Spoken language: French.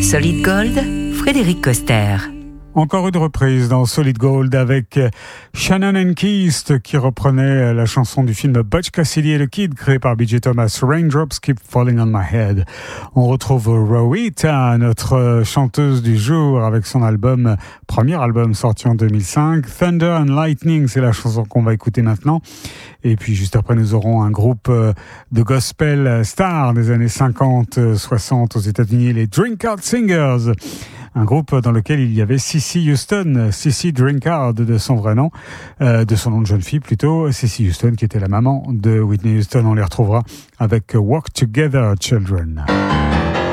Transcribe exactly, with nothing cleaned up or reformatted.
Solid Gold, Frédéric Coster. Encore une reprise dans Solid Gold avec Shannon and Keith qui reprenait la chanson du film Butch Cassidy et le Kid créé par B J Thomas, Raindrops Keep Falling on My Head. On retrouve Rowita, notre chanteuse du jour, avec son album, premier album sorti en deux mille cinq, Thunder and Lightning, c'est la chanson qu'on va écouter maintenant. Et puis juste après, nous aurons un groupe de gospel star des années cinquante soixante aux États-Unis, les Drinkard Singers. Un groupe dans lequel il y avait Cissy Houston, Cissy Drinkard de son vrai nom, euh, de son nom de jeune fille plutôt, Cissy Houston qui était la maman de Whitney Houston. On les retrouvera avec Walk Together Children.